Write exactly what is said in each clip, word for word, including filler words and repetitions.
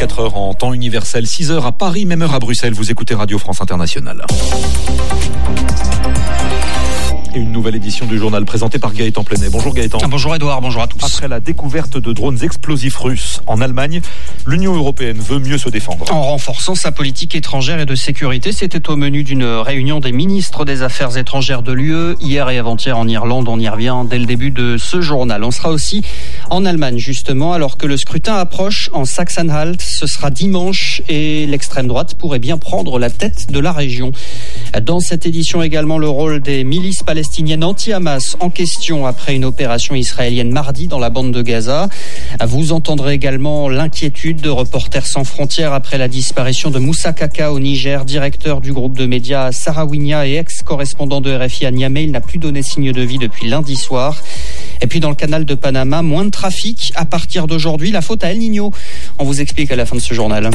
vingt-quatre heures en temps universel, six heures à Paris, même heure à Bruxelles. Vous écoutez Radio France Internationale. Et une nouvelle édition du journal présentée par Gaëtan Plenet. Bonjour Gaëtan. Bonjour Edouard, bonjour à tous. Après la découverte de drones explosifs russes en Allemagne, l'Union européenne veut mieux se défendre. En renforçant sa politique étrangère et de sécurité, c'était au menu d'une réunion des ministres des Affaires étrangères de l'U E, hier et avant-hier en Irlande. On y revient dès le début de ce journal. On sera aussi en Allemagne justement, alors que le scrutin approche en Sachsen-Anhalt. Ce sera dimanche et l'extrême droite pourrait bien prendre la tête de la région. Dans cette édition également, le rôle des milices palestiniennes anti-Hamas en question après une opération israélienne mardi dans la bande de Gaza. Vous entendrez également l'inquiétude de Reporters sans frontières après la disparition de Moussa Kaka au Niger, directeur du groupe de médias Sahraouinia et ex-correspondant de R F I à Niamey. Il n'a plus donné signe de vie depuis lundi soir. Et puis dans le canal de Panama, moins de trafic à partir d'aujourd'hui. La faute à El Niño. On vous explique à la fin de ce journal.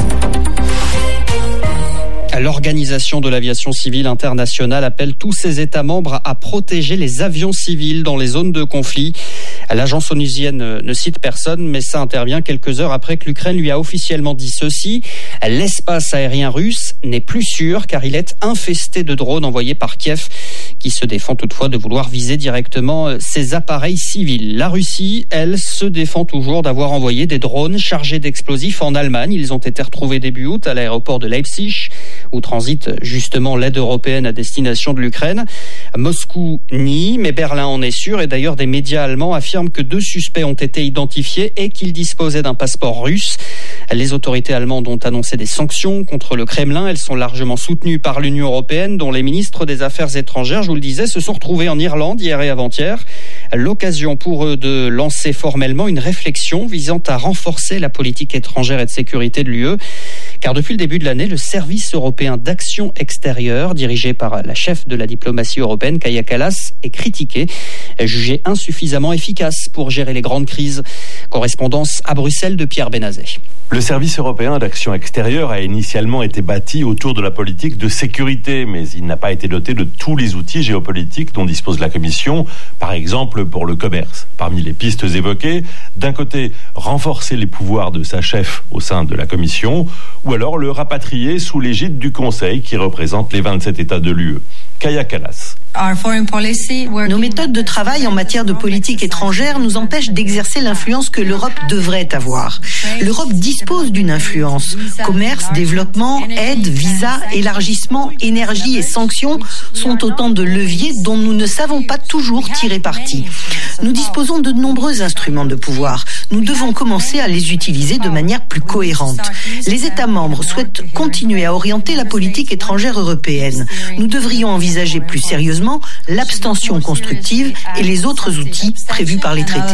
L'Organisation de l'aviation civile internationale appelle tous ses États membres à protéger les avions civils dans les zones de conflit. L'agence onusienne ne cite personne, mais ça intervient quelques heures après que l'Ukraine lui a officiellement dit ceci. L'espace aérien russe n'est plus sûr car il est infesté de drones envoyés par Kiev, qui se défend toutefois de vouloir viser directement ses appareils civils. La Russie, elle, se défend toujours d'avoir envoyé des drones chargés d'explosifs en Allemagne. Ils ont été retrouvés début août à l'aéroport de Leipzig, où transite justement l'aide européenne à destination de l'Ukraine. Moscou nie, mais Berlin en est sûr. Et d'ailleurs, des médias allemands affirment que deux suspects ont été identifiés et qu'ils disposaient d'un passeport russe. Les autorités allemandes ont annoncé des sanctions contre le Kremlin. Elles sont largement soutenues par l'Union européenne, dont les ministres des Affaires étrangères, je vous le disais, se sont retrouvés en Irlande hier et avant-hier. L'occasion pour eux de lancer formellement une réflexion visant à renforcer la politique étrangère et de sécurité de l'U E. Car depuis le début de l'année, le service européen d'action extérieure, dirigé par la chef de la diplomatie européenne, Kaja Kallas, est critiqué, jugé insuffisamment efficace pour gérer les grandes crises. Correspondance à Bruxelles de Pierre Benazet. Le service européen d'action extérieure a initialement été bâti autour de la politique de sécurité, mais il n'a pas été doté de tous les outils géopolitiques dont dispose la Commission, par exemple pour le commerce. Parmi les pistes évoquées, d'un côté, renforcer les pouvoirs de sa chef au sein de la Commission, ou alors le rapatrier sous l'égide du Conseil qui représente les vingt-sept États de l'U E. Kaja Kallas. Nos méthodes de travail en matière de politique étrangère nous empêchent d'exercer l'influence que l'Europe devrait avoir. L'Europe dispose d'une influence. Commerce, développement, aide, visa, élargissement, énergie et sanctions sont autant de leviers dont nous ne savons pas toujours tirer parti. Nous disposons de nombreux instruments de pouvoir. Nous devons commencer à les utiliser de manière plus cohérente. Les États membres souhaitent continuer à orienter la politique étrangère européenne. Nous devrions envisager plus sérieusement l'abstention constructive et les autres outils prévus par les traités.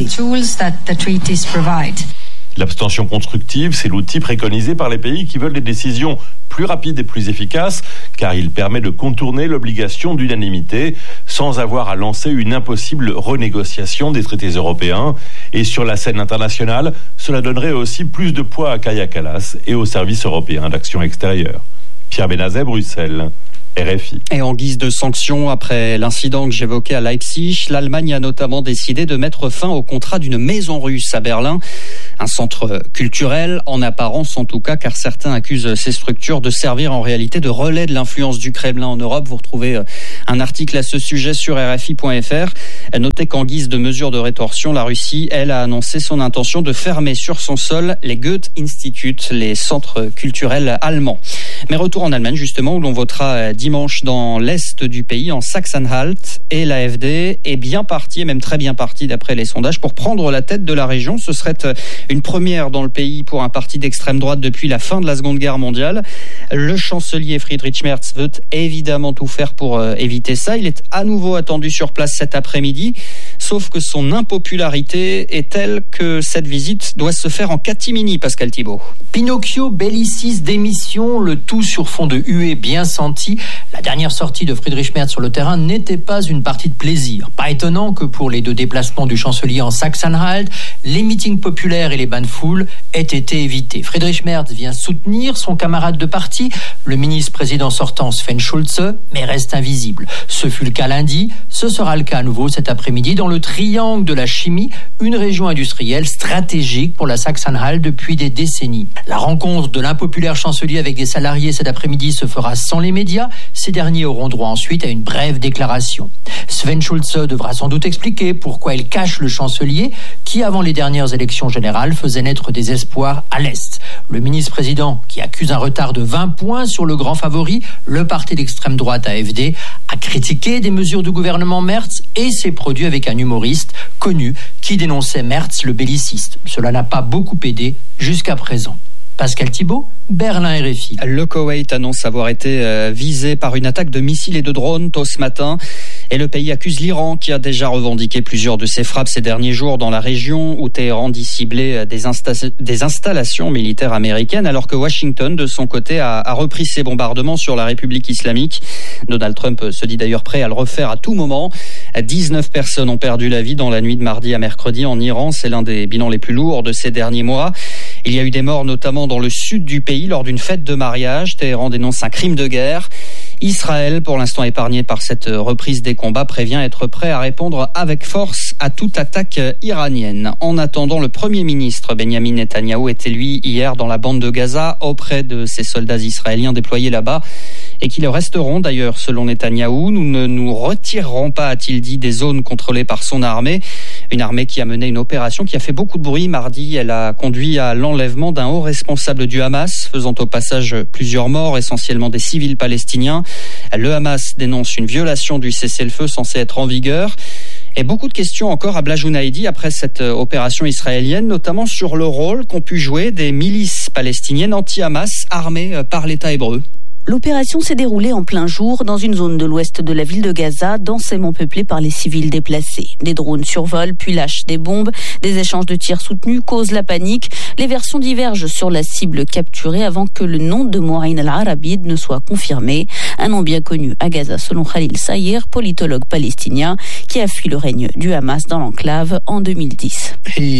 L'abstention constructive, c'est l'outil préconisé par les pays qui veulent des décisions plus rapides et plus efficaces, car il permet de contourner l'obligation d'unanimité sans avoir à lancer une impossible renégociation des traités européens. Et sur la scène internationale, cela donnerait aussi plus de poids à Kaja Kallas et au service européen d'action extérieure. Pierre Benazet, Bruxelles. R F I. Et en guise de sanction, après l'incident que j'évoquais à Leipzig, l'Allemagne a notamment décidé de mettre fin au contrat d'une maison russe à Berlin. Un centre culturel, en apparence en tout cas, car certains accusent ces structures de servir en réalité de relais de l'influence du Kremlin en Europe. Vous retrouvez un article à ce sujet sur R F I point F R. Notez qu'en guise de mesure de rétorsion, la Russie, elle, a annoncé son intention de fermer sur son sol les Goethe-Institut, les centres culturels allemands. Mais retour en Allemagne, justement, où l'on votera dimanche dans l'est du pays, en Sachsen-Anhalt, et l'A F D est bien partie, et même très bien partie d'après les sondages, pour prendre la tête de la région. Ce serait une première dans le pays pour un parti d'extrême droite depuis la fin de la Seconde Guerre mondiale. Le chancelier Friedrich Merz veut évidemment tout faire pour euh, éviter ça. Il est à nouveau attendu sur place cet après-midi, sauf que son impopularité est telle que cette visite doit se faire en catimini, Pascal Thibault. Pinocchio, Bellicis, démission, le tout sur fond de huée bien senti. La dernière sortie de Friedrich Merz sur le terrain n'était pas une partie de plaisir. Pas étonnant que pour les deux déplacements du chancelier en Sachsen-Anhalt, les meetings populaires et les bains de foule aient été évités. Friedrich Merz vient soutenir son camarade de parti, le ministre-président sortant Sven Schulze, mais reste invisible. Ce fut le cas lundi, ce sera le cas à nouveau cet après-midi dans le le triangle de la chimie, une région industrielle stratégique pour la Sachsen-Anhalt depuis des décennies. La rencontre de l'impopulaire chancelier avec des salariés cet après-midi se fera sans les médias. Ces derniers auront droit ensuite à une brève déclaration. Sven Schulze devra sans doute expliquer pourquoi il cache le chancelier qui, avant les dernières élections générales, faisait naître des espoirs à l'Est. Le ministre-président, qui accuse un retard de vingt points sur le grand favori, le parti d'extrême droite A F D, a critiqué des mesures du gouvernement Merz et s'est produit avec un humoriste connu qui dénonçait Merz le belliciste. Cela n'a pas beaucoup aidé jusqu'à présent. Pascal Thibault, Berlin R F I. Le Koweït annonce avoir été euh, visé par une attaque de missiles et de drones tôt ce matin. Et le pays accuse l'Iran qui a déjà revendiqué plusieurs de ses frappes ces derniers jours dans la région où Téhéran dit cibler des, insta- des installations militaires américaines alors que Washington, de son côté, a, a repris ses bombardements sur la République islamique. Donald Trump se dit d'ailleurs prêt à le refaire à tout moment. dix-neuf personnes ont perdu la vie dans la nuit de mardi à mercredi en Iran. C'est l'un des bilans les plus lourds de ces derniers mois. Il y a eu des morts notamment dans le sud du pays lors d'une fête de mariage. Téhéran dénonce un crime de guerre. Israël, pour l'instant épargné par cette reprise des combats, prévient être prêt à répondre avec force à toute attaque iranienne. En attendant, le Premier ministre Benyamin Netanyahou était lui hier dans la bande de Gaza auprès de ces soldats israéliens déployés là-bas et qui le resteront d'ailleurs selon Netanyahou. Nous ne nous retirerons pas, a-t-il dit, des zones contrôlées par son armée. Une armée qui a mené une opération qui a fait beaucoup de bruit mardi. Elle a conduit à l'enlèvement d'un haut responsable du Hamas, faisant au passage plusieurs morts, essentiellement des civils palestiniens. Le Hamas dénonce une violation du cessez-le-feu censé être en vigueur. Et beaucoup de questions encore à Blajounaïdi après cette opération israélienne, notamment sur le rôle qu'ont pu jouer des milices palestiniennes anti-Hamas armées par l'État hébreu. L'opération s'est déroulée en plein jour dans une zone de l'ouest de la ville de Gaza, densément peuplée par les civils déplacés. Des drones survolent puis lâchent des bombes. Des échanges de tirs soutenus causent la panique. Les versions divergent sur la cible capturée avant que le nom de Mouaïn al-Arabid ne soit confirmé. Un nom bien connu à Gaza selon Khalil Saïr, politologue palestinien, qui a fui le règne du Hamas dans l'enclave en deux mille dix.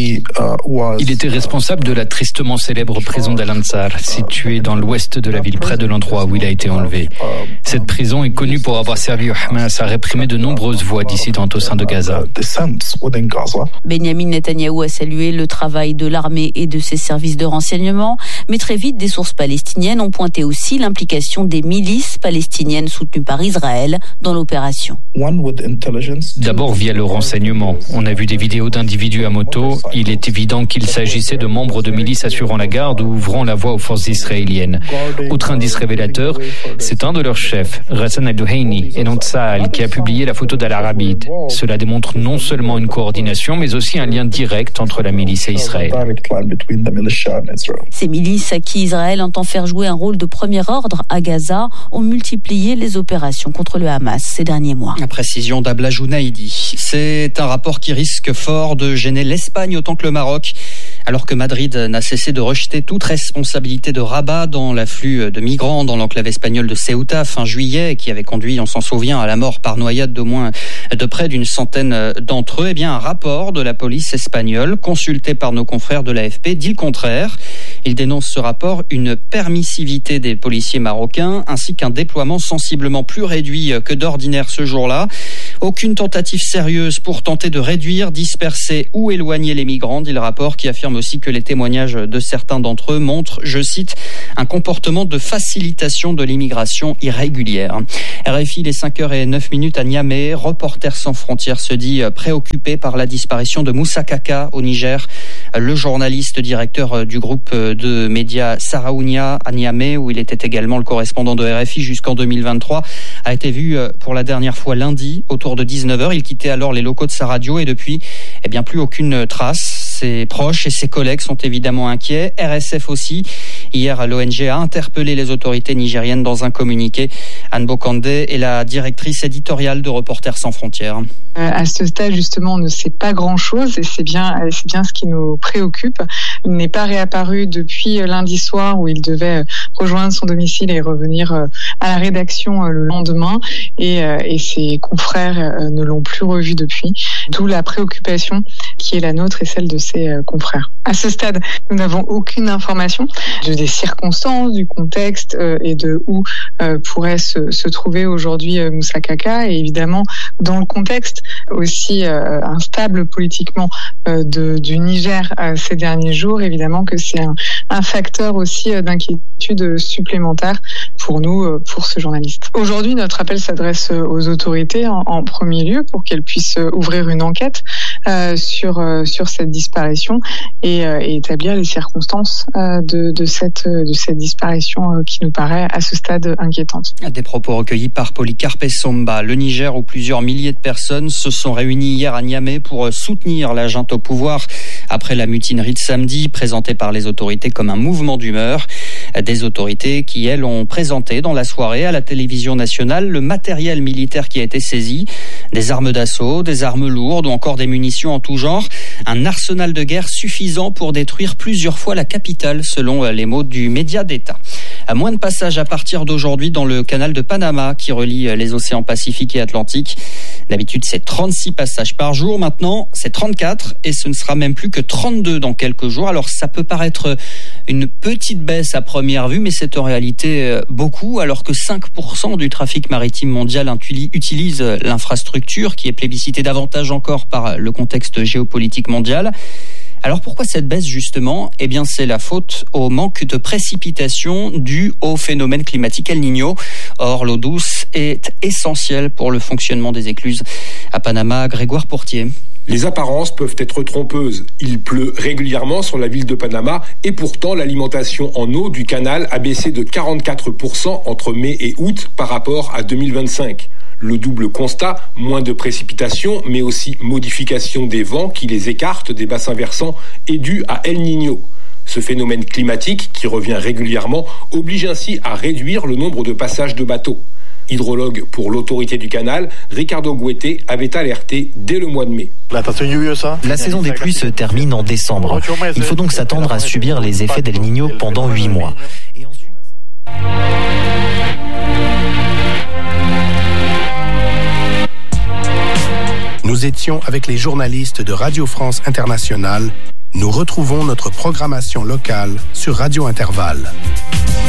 Il était responsable de la tristement célèbre prison d'Al-Ansar, située dans l'ouest de la ville, près de l'endroit où il a été enlevé. Cette prison est connue pour avoir servi au Hamas à réprimer de nombreuses voix dissidentes au sein de Gaza. Benyamin Netanyahou a salué le travail de l'armée et de ses services de renseignement, mais très vite, des sources palestiniennes ont pointé aussi l'implication des milices palestiniennes soutenues par Israël dans l'opération. D'abord via le renseignement. On a vu des vidéos d'individus à moto. Il est évident qu'il s'agissait de membres de milices assurant la garde ou ouvrant la voie aux forces israéliennes. Autre indice révélateur, c'est un de leurs chefs, Ghassan al-Duhaini, et non Tsahal, qui a publié la photo d'Al-Arabid. Cela démontre non seulement une coordination, mais aussi un lien direct entre la milice et Israël. Ces milices à qui Israël entend faire jouer un rôle de premier ordre à Gaza ont multiplié les opérations contre le Hamas ces derniers mois. La précision d'Ablajounaïdi. C'est un rapport qui risque fort de gêner l'Espagne autant que le Maroc. Alors que Madrid n'a cessé de rejeter toute responsabilité de Rabat dans l'afflux de migrants dans l'enclave espagnole de Ceuta fin juillet, qui avait conduit, on s'en souvient, à la mort par noyade d'au moins de près d'une centaine d'entre eux, eh bien un rapport de la police espagnole, consulté par nos confrères de l'A F P, dit le contraire. Il dénonce ce rapport une permissivité des policiers marocains ainsi qu'un déploiement sensiblement plus réduit que d'ordinaire ce jour-là. Aucune tentative sérieuse pour tenter de réduire, disperser ou éloigner les migrants, dit le rapport, qui affirme aussi que les témoignages de certains d'entre eux montrent, je cite, un comportement de facilitation de l'immigration irrégulière. R F I, les cinq heures zéro neuf minutes à Niamey. Reporters sans frontières se dit préoccupé par la disparition de Moussa Kaka au Niger. Le journaliste directeur du groupe de médias Saraounia à Niamey, où il était également le correspondant de R F I jusqu'en deux mille vingt-trois, a été vu pour la dernière fois lundi autour de dix-neuf heures. Il quittait alors les locaux de sa radio et depuis, eh bien, plus aucune trace. Ses proches et ses collègues sont évidemment inquiets. R S F aussi. Hier, l'O N G a interpellé les autorités nigériennes dans un communiqué. Anne Bokande est la directrice éditoriale de Reporters sans frontières. Euh, à ce stade, justement, on ne sait pas grand-chose et c'est bien, c'est bien ce qui nous préoccupe. Il n'est pas réapparu depuis lundi soir où il devait rejoindre son domicile et revenir à la rédaction le lendemain. Et, et ses confrères ne l'ont plus revu depuis. D'où la préoccupation qui est la nôtre et celle de ses confrères. À ce stade, nous n'avons aucune information de des circonstances, du contexte euh, et de où euh, pourrait se, se trouver aujourd'hui euh, Moussa Kaka. Et évidemment, dans le contexte aussi euh, instable politiquement euh, de, du Niger euh, ces derniers jours, évidemment que c'est un, un facteur aussi euh, d'inquiétude supplémentaire pour nous, euh, pour ce journaliste. Aujourd'hui, notre appel s'adresse aux autorités en, en premier lieu pour qu'elles puissent ouvrir une enquête euh, sur euh, sur cette disparition et, euh, et établir les circonstances euh, de, de cette de cette disparition euh, qui nous paraît à ce stade inquiétante. Des propos recueillis par Polycarpe Somba. Le Niger, où plusieurs milliers de personnes se sont réunies hier à Niamey pour soutenir la junte au pouvoir après la mutinerie de samedi, présentée par les autorités comme un mouvement d'humeur. Des autorités qui, elles, ont présenté dans la soirée à la télévision nationale le matériel militaire qui a été saisi, des armes d'assaut, des armes lourdes ou encore des munitions en tout genre, un arsenal de guerre suffisant pour détruire plusieurs fois la capitale, selon les mots du média d'État. À moins de passages à partir d'aujourd'hui dans le canal de Panama qui relie les océans Pacifique et Atlantique. D'habitude, c'est trente-six passages par jour. Maintenant, c'est trente-quatre et ce ne sera même plus que trente-deux dans quelques jours. Alors, ça peut paraître une petite baisse à première vue, mais c'est en réalité beaucoup, alors que cinq pour cent du trafic maritime mondial utilise l'infrastructure qui est plébiscitée davantage encore par le contexte géopolitique mondial. Alors pourquoi cette baisse justement ? Eh bien c'est la faute au manque de précipitations dû au phénomène climatique El Niño. Or l'eau douce est essentielle pour le fonctionnement des écluses. À Panama, Grégoire Portier. Les apparences peuvent être trompeuses. Il pleut régulièrement sur la ville de Panama et pourtant l'alimentation en eau du canal a baissé de quarante-quatre pour cent entre mai et août par rapport à deux mille vingt-cinq. Le double constat, moins de précipitations, mais aussi modification des vents qui les écartent des bassins versants, est dû à El Niño. Ce phénomène climatique, qui revient régulièrement, oblige ainsi à réduire le nombre de passages de bateaux. Hydrologue pour l'autorité du canal, Ricardo Guete avait alerté dès le mois de mai. La saison des pluies se termine en décembre. Il faut donc s'attendre à subir les effets d'El Niño pendant huit mois. Et ensuite... Nous étions avec les journalistes de Radio France Internationale. Nous retrouvons notre programmation locale sur Radio Intervalle.